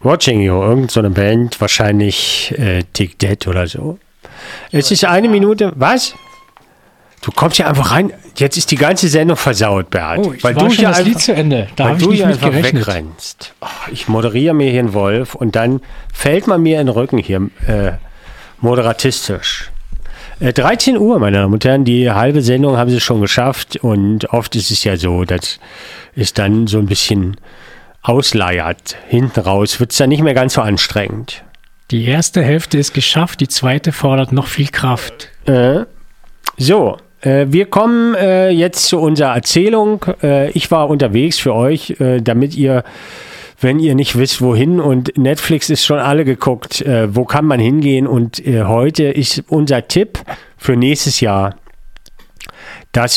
Watching You, irgend so eine Band, wahrscheinlich Take That oder so. Es ist 1 Minute. Was? Du kommst ja einfach rein. Jetzt ist die ganze Sendung versaut, Bert. Oh, weil du schon das Lied zu Ende. Da habe ich nicht mit gerechnet. Wegrennst. Oh, ich moderiere mir hier einen Wolf und dann fällt man mir in den Rücken hier moderatistisch. 13 Uhr, meine Damen und Herren, die halbe Sendung haben sie schon geschafft und oft ist es ja so, dass es dann so ein bisschen ausleiert. Hinten raus wird es dann nicht mehr ganz so anstrengend. Die erste Hälfte ist geschafft, die zweite fordert noch viel Kraft. Wir kommen jetzt zu unserer Erzählung. Ich war unterwegs für euch, damit ihr, wenn ihr nicht wisst, wohin, und Netflix ist schon alle geguckt, wo kann man hingehen, und heute ist unser Tipp für nächstes Jahr das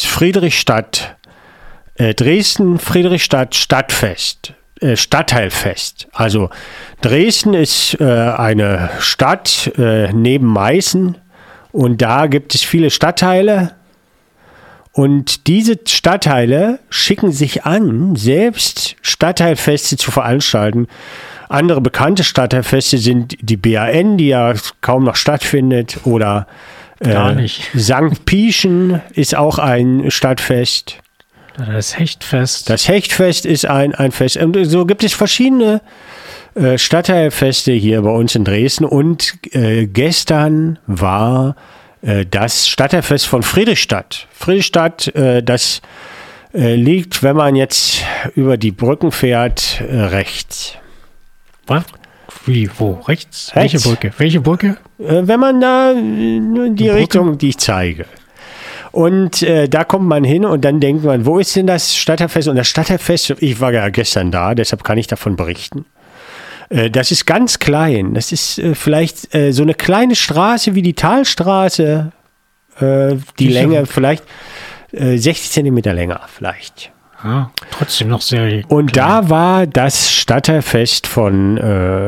Dresden-Friedrichstadt Stadtteilfest. Also Dresden ist eine Stadt neben Meißen, und da gibt es viele Stadtteile. Und diese Stadtteile schicken sich an, selbst Stadtteilfeste zu veranstalten. Andere bekannte Stadtteilfeste sind die BAN, die ja kaum noch stattfindet, oder Gar nicht. St. Pieschen ist auch ein Stadtfest. Das Hechtfest. Das Hechtfest ist ein Fest. Und so gibt es verschiedene Stadtteilfeste hier bei uns in Dresden. Und gestern war das Stadtteilfest von Friedrichstadt. Friedrichstadt, das liegt, wenn man jetzt über die Brücken fährt, rechts. Was? Wie, wo? Rechts? Welche Brücke? Welche Brücke? Wenn man da in die Richtung, die ich zeige. Und da kommt man hin und dann denkt man, wo ist denn das Stadtteilfest? Und das Stadtteilfest, ich war ja gestern da, deshalb kann ich davon berichten. Das ist ganz klein. Das ist vielleicht so eine kleine Straße wie die Talstraße. Die Länge vielleicht 60 Zentimeter länger vielleicht. Ja, trotzdem noch sehr klein. Und da war das Stadtteilfest von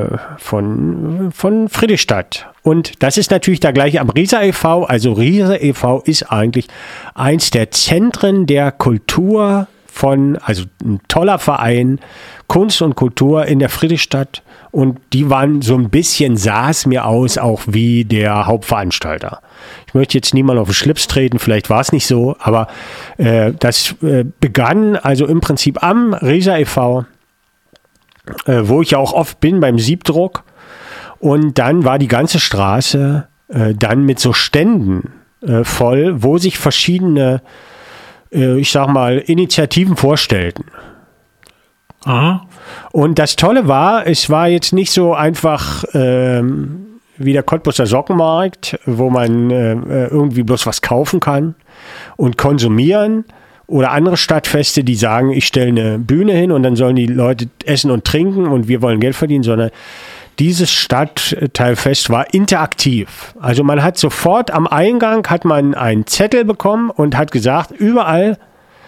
Friedrichstadt. Und das ist natürlich da gleich am Rieser e.V. Also Rieser e.V. ist eigentlich eins der Zentren der Kultur also ein toller Verein, Kunst und Kultur in der Friedrichstadt. Und die waren so ein bisschen, sah es mir aus, auch wie der Hauptveranstalter. Ich möchte jetzt niemand auf den Schlips treten, vielleicht war es nicht so, aber das begann also im Prinzip am Rieser e.V., wo ich ja auch oft bin beim Siebdruck. Und dann war die ganze Straße dann mit so Ständen voll, wo sich verschiedene, ich sag mal, Initiativen vorstellten. Aha. Und das Tolle war, es war jetzt nicht so einfach wie der Cottbuser Sockenmarkt, wo man irgendwie bloß was kaufen kann und konsumieren, oder andere Stadtfeste, die sagen, ich stelle eine Bühne hin und dann sollen die Leute essen und trinken und wir wollen Geld verdienen, sondern dieses Stadtteilfest war interaktiv. Also man hat sofort am Eingang hat man einen Zettel bekommen und hat gesagt, überall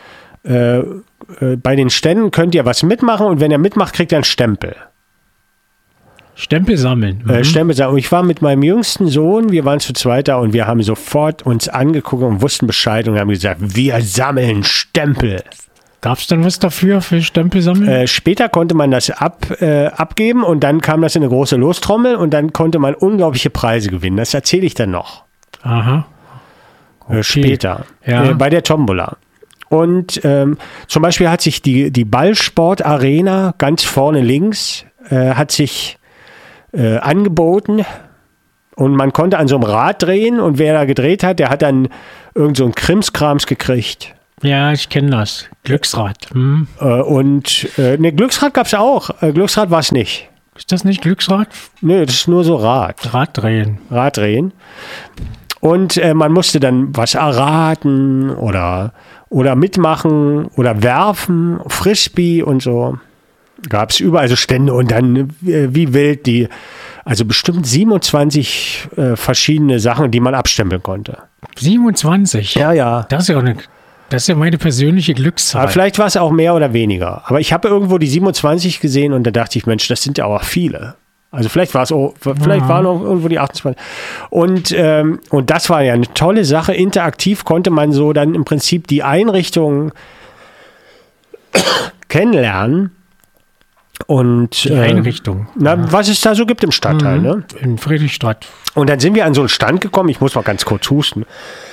bei den Ständen könnt ihr was mitmachen, und wenn ihr mitmacht, kriegt ihr einen Stempel. Stempel sammeln. Stempel sammeln. Und ich war mit meinem jüngsten Sohn, wir waren zu zweit da und wir haben sofort uns angeguckt und wussten Bescheid und haben gesagt, wir sammeln Stempel. Gab es dann was dafür für Stempel sammeln? Später konnte man das abgeben und dann kam das in eine große Lostrommel und dann konnte man unglaubliche Preise gewinnen. Das erzähle ich dann noch. Aha. Okay. Später. Ja. Bei der Tombola. Und zum Beispiel hat sich die Ballsportarena ganz vorne links hat sich angeboten, und man konnte an so einem Rad drehen, und wer da gedreht hat, der hat dann irgend so einen Krimskrams gekriegt. Ja, ich kenne das. Glücksrad. Glücksrad gab es auch. Glücksrad war es nicht. Ist das nicht Glücksrad? Nee, das ist nur so Rad. Raddrehen. Und man musste dann was erraten oder mitmachen oder werfen, Frisbee und so. Gab es überall so Stände, und dann wie wild also bestimmt 27 verschiedene Sachen, die man abstempeln konnte. 27? Ja. Das ist ja meine persönliche Glückszahl. Aber vielleicht war es auch mehr oder weniger. Aber ich habe irgendwo die 27 gesehen und da dachte ich, Mensch, das sind ja auch viele. Also vielleicht waren auch irgendwo die 28. Und das war ja eine tolle Sache. Interaktiv konnte man so dann im Prinzip die Einrichtungen kennenlernen. Und Die Einrichtung. was es da so gibt im Stadtteil. Ne? In Friedrichstadt. Und dann sind wir an so einen Stand gekommen. Ich muss mal ganz kurz husten.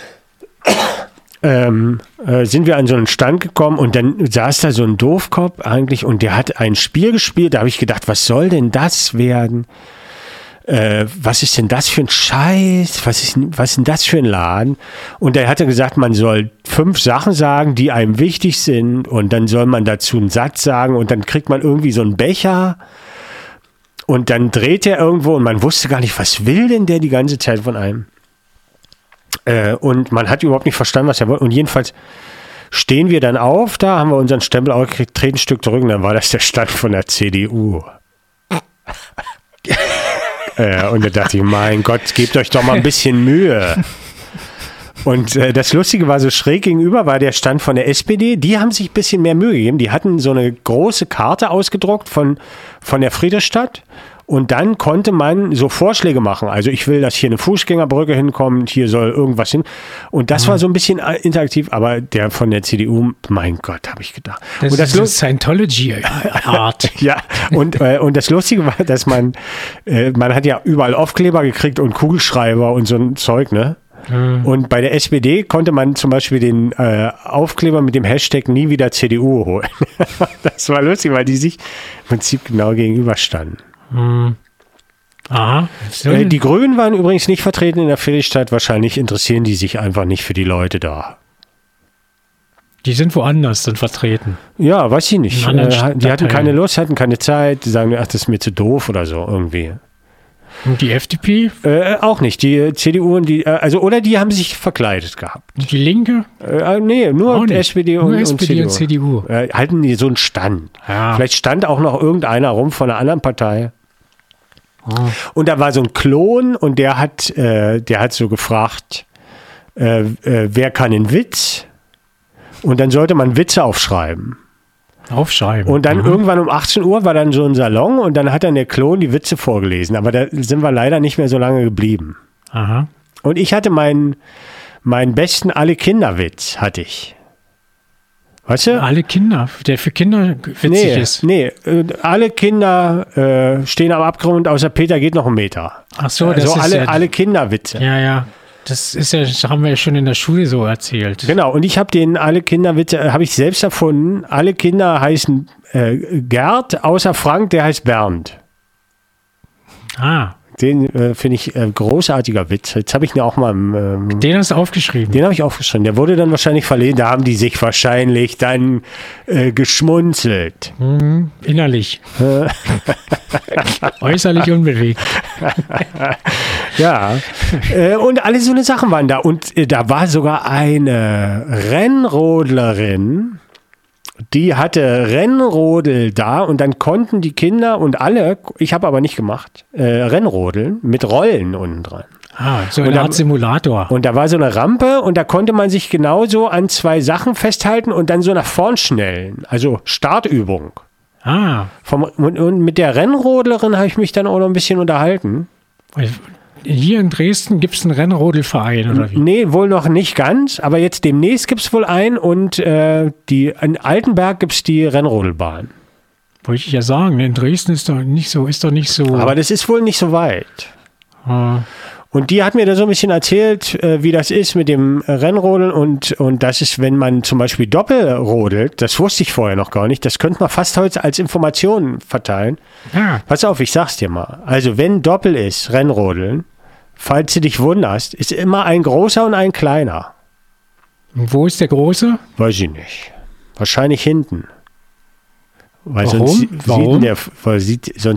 Sind wir an so einen Stand gekommen und dann saß da so ein Doofkopf eigentlich und der hat ein Spiel gespielt. Da habe ich gedacht, was soll denn das werden? Was ist denn das für ein Scheiß? Was ist denn das für ein Laden? Und der hatte gesagt, man soll 5 Sachen sagen, die einem wichtig sind und dann soll man dazu einen Satz sagen und dann kriegt man irgendwie so einen Becher und dann dreht er irgendwo und man wusste gar nicht, was will denn der die ganze Zeit von einem? Und man hat überhaupt nicht verstanden, was er wollte. Und jedenfalls stehen wir dann auf, da haben wir unseren Stempel aufgekriegt, treten ein Stück zurück und dann war das der Stand von der CDU. Und da dachte ich, mein Gott, gebt euch doch mal ein bisschen Mühe. Und das Lustige war, so schräg gegenüber war der Stand von der SPD. Die haben sich ein bisschen mehr Mühe gegeben. Die hatten so eine große Karte ausgedruckt von der Friedrichstadt. Und dann konnte man so Vorschläge machen. Also ich will, dass hier eine Fußgängerbrücke hinkommt, hier soll irgendwas hin. Und das war so ein bisschen interaktiv, aber der von der CDU, mein Gott, habe ich gedacht. Das ist eine Scientology-Art. Ja, und das Lustige war, dass man hat ja überall Aufkleber gekriegt und Kugelschreiber und so ein Zeug, ne? Und bei der SPD konnte man zum Beispiel den Aufkleber mit dem Hashtag nie wieder CDU holen. Das war lustig, weil die sich im Prinzip genau gegenüberstanden. Aha. Die Grünen waren übrigens nicht vertreten in der Friedrichstadt. Wahrscheinlich interessieren die sich einfach nicht für die Leute da. Die sind woanders dann vertreten. Ja, weiß ich nicht. Die hatten keine Lust, hatten keine Zeit. Die sagen, ach, das ist mir zu doof oder so irgendwie. Und die FDP? Auch nicht. Die CDU und oder die haben sich verkleidet gehabt. Die Linke? Nee, nur SPD und CDU. Halten die so einen Stand. Ja. Vielleicht stand auch noch irgendeiner rum von einer anderen Partei. Und da war so ein Klon und der hat so gefragt, wer kann einen Witz? Und dann sollte man Witze aufschreiben. Und dann irgendwann um 18 Uhr war dann so ein Salon und dann hat dann der Klon die Witze vorgelesen. Aber da sind wir leider nicht mehr so lange geblieben. Aha. Und ich hatte meinen besten Alle-Kinder-Witz, hatte ich. Weißt du? Alle Kinder, der für Kinder witzig ist. Nee, alle Kinder stehen am Abgrund, außer Peter geht noch einen Meter. Ach so, das also ist alle Kinderwitze. Ja. Das haben wir ja schon in der Schule so erzählt. Genau, und ich habe alle Kinderwitze, habe ich selbst erfunden. Alle Kinder heißen Gerd, außer Frank, der heißt Bernd. Den finde ich großartiger Witz. Jetzt habe ich ihn auch mal... Den hast du aufgeschrieben? Den habe ich aufgeschrieben. Der wurde dann wahrscheinlich verlesen. Da haben die sich wahrscheinlich dann geschmunzelt. Innerlich. Äußerlich unbewegt. Ja. Und alle so eine Sachen waren da. Und da war sogar eine Rennrodlerin, die hatte Rennrodel da und dann konnten die Kinder und alle, ich habe aber nicht gemacht, Rennrodeln mit Rollen unten dran. So eine Art Simulator. Und da war so eine Rampe und da konnte man sich genauso an 2 Sachen festhalten und dann so nach vorn schnellen. Also Startübung. Und mit der Rennrodlerin habe ich mich dann auch noch ein bisschen unterhalten. Hier in Dresden gibt es einen Rennrodelverein, oder wie? Nee, wohl noch nicht ganz, aber jetzt demnächst gibt es wohl einen und in Altenberg gibt es die Rennrodelbahn. Wollte ich ja sagen, in Dresden ist doch nicht so. Aber das ist wohl nicht so weit. Und die hat mir da so ein bisschen erzählt, wie das ist mit dem Rennrodeln und das ist, wenn man zum Beispiel Doppel rodelt, das wusste ich vorher noch gar nicht, das könnte man fast heute als Information verteilen. Pass auf, ich sag's dir mal. Also wenn Doppel ist, Rennrodeln, falls du dich wunderst, ist immer ein großer und ein kleiner. Und wo ist der große? Weiß ich nicht. Wahrscheinlich hinten. Weil Warum? sonst